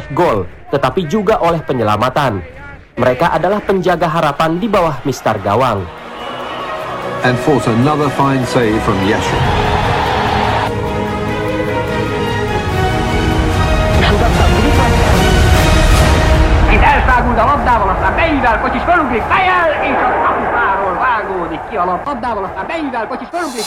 gol, tetapi juga oleh penyelamatan. Mereka adalah penjaga harapan di bawah mistar gawang. And fought another fine save from Yashin. Itt elszágult a labdával, aztán beível, Kocsis fölugrik, fejel, és a kaputáról vágódik ki a labdával, aztán beível, Kocsis fölugrik,